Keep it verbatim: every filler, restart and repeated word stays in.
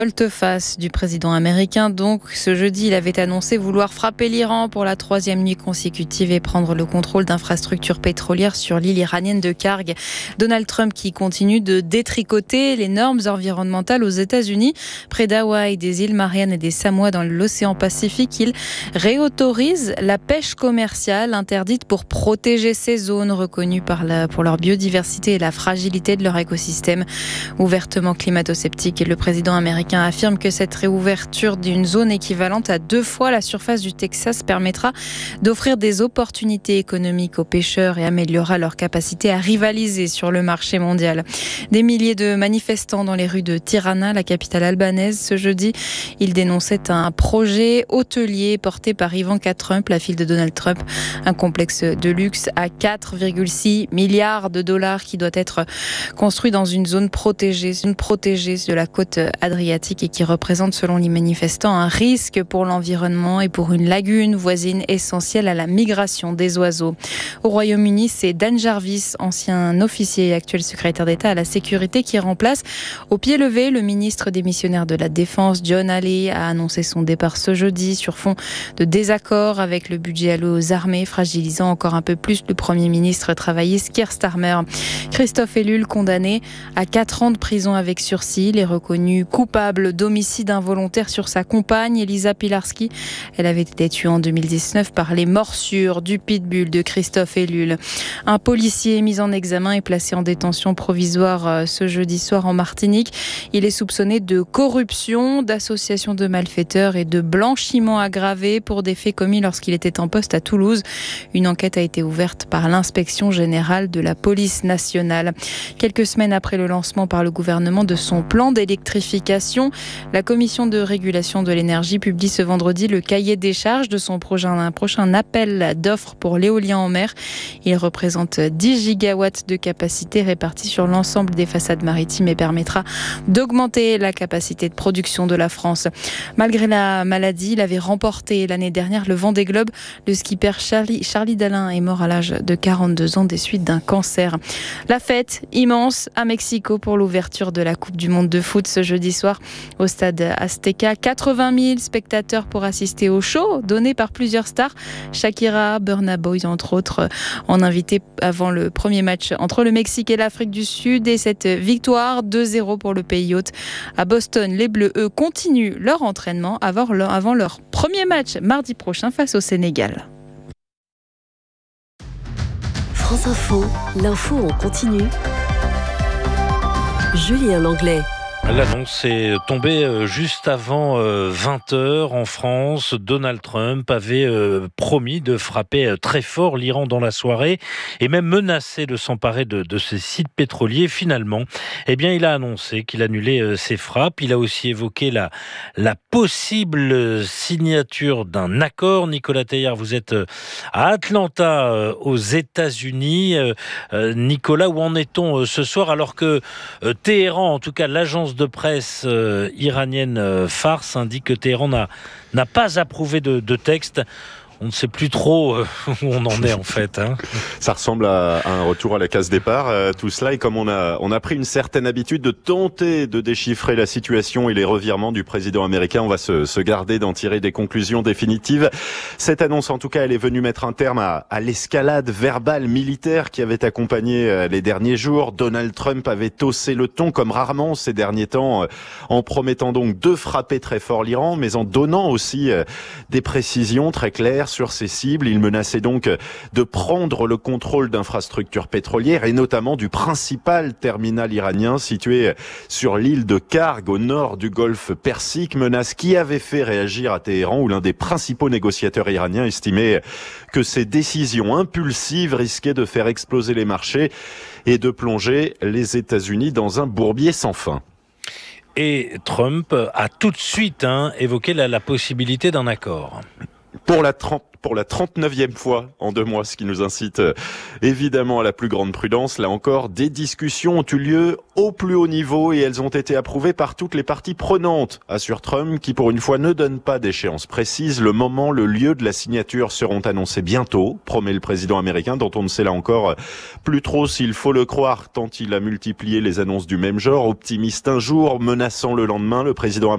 Volte-face du président américain. Donc, ce jeudi, il avait annoncé vouloir frapper l'Iran pour la troisième nuit consécutive et prendre le contrôle d'infrastructures pétrolières sur l'île iranienne de Kharg. Donald Trump qui continue de détricoter les normes environnementales aux États-Unis. Près d'Hawaï, des îles Mariannes et des Samoa dans l'océan Pacifique, il réautorise la pêche commerciale interdite pour protéger ces zones reconnues par la, pour leur biodiversité et la fragilité de leur écosystème. Ouvertement climato-sceptique, le président américain affirme que cette réouverture d'une zone équivalente à deux fois la surface du Texas permettra d'offrir des opportunités économiques aux pêcheurs et améliorera leur capacité à rivaliser sur le marché mondial. Des milliers de manifestants dans les rues de Tirana, la capitale albanaise, ce jeudi. Ils dénonçaient un projet hôtelier porté par Ivanka Trump, la fille de Donald Trump, un complexe de luxe à quatre virgule six milliards de dollars qui doit être construit dans une zone protégée, une protégée de la côte adriatique et qui représente, selon les manifestants, un risque pour l'environnement et pour une lagune voisine essentielle à la migration des oiseaux. Au Royaume-Uni, c'est Dan Jarvis, ancien officier et actuel secrétaire d'État à la sécurité, qui remplace au pied levé le ministre démissionnaire de la Défense, John Halley, a annoncé son départ ce jeudi sur fond de désaccord avec le budget alloué aux armées, fragilisant encore un peu plus le Premier ministre travailliste Keir Starmer. Christophe Ellul, condamné à quatre ans de prison avec sursis, il est reconnu coupable d'homicide involontaire sur sa compagne, Elisa Pilarski. Elle avait été tuée en deux mille dix-neuf par les morsures du pitbull de Christophe Ellul. Un policier mis en examen est placé en détention provisoire ce jeudi soir en Martinique. Il est soupçonné de corruption, d'association de malfaiteurs et de blanchiment aggravé pour des faits commis lorsqu'il était en poste à Toulouse. Une enquête a été ouverte par l'inspection générale de la police nationale. Quelques semaines après le lancement par le gouvernement de son plan d'électrification, la commission de régulation de l'énergie publie ce vendredi le cahier des charges de son prochain, un prochain appel d'offres pour l'éolien en mer. Il représente dix gigawatts de capacité répartis sur l'ensemble des façades maritimes et permettra d'augmenter la capacité de production de la France. Malgré la maladie, il avait remporté l'année dernière le Vendée Globe. Le skipper Charlie, Charlie Dalin est mort à l'âge de quarante-deux ans des suites d'un cancer. La fête immense à Mexico pour l'ouverture de la Coupe du Monde de foot ce jeudi soir au stade Azteca. quatre-vingt mille spectateurs pour assister au show donné par plusieurs stars. Shakira, Burna Boy entre autres, en invité avant le premier match entre le Mexique et l'Afrique du Sud. Et cette victoire deux zéro pour le pays hôte. À Boston, les Bleus, eux, continuent leur entraînement avant leur, avant leur premier match mardi prochain face au Sénégal. France Info, l'info en continu. Julien Langlais. L'annonce est tombée juste avant vingt heures en France. Donald Trump avait promis de frapper très fort l'Iran dans la soirée et même menacé de s'emparer de, de ces sites pétroliers. Finalement, eh bien, il a annoncé qu'il annulait ses frappes. Il a aussi évoqué la, la possible signature d'un accord. Nicolas Teilhard, vous êtes à Atlanta, aux États-Unis. Nicolas, où en est-on ce soir alors que Téhéran, en tout cas l'agence de presse euh, iranienne euh, Fars indique que Téhéran n'a, n'a pas approuvé de, de texte. On ne sait plus trop euh, où on en est en fait. Hein. Ça ressemble à, à un retour à la case départ, euh, tout cela. Et comme on a, on a pris une certaine habitude de tenter de déchiffrer la situation et les revirements du président américain, on va se, se garder d'en tirer des conclusions définitives. Cette annonce, en tout cas, elle est venue mettre un terme à, à l'escalade verbale militaire qui avait accompagné euh, les derniers jours. Donald Trump avait haussé le ton comme rarement ces derniers temps, euh, en promettant donc de frapper très fort l'Iran, mais en donnant aussi euh, des précisions très claires sur ses cibles. Il menaçait donc de prendre le contrôle d'infrastructures pétrolières et notamment du principal terminal iranien situé sur l'île de Kharg au nord du golfe Persique, menace qui avait fait réagir à Téhéran où l'un des principaux négociateurs iraniens estimait que ces décisions impulsives risquaient de faire exploser les marchés et de plonger les États-Unis dans un bourbier sans fin. Et Trump a tout de suite hein, évoqué la, la possibilité d'un accord. Pour la trente pour la trente-neuvième fois en deux mois, ce qui nous incite euh, évidemment à la plus grande prudence. Là encore, des discussions ont eu lieu au plus haut niveau et elles ont été approuvées par toutes les parties prenantes, assure Trump, qui pour une fois ne donne pas d'échéance précise. Le moment, le lieu de la signature seront annoncés bientôt, promet le président américain, dont on ne sait là encore plus trop s'il faut le croire, tant il a multiplié les annonces du même genre. Optimiste un jour, menaçant le lendemain, le président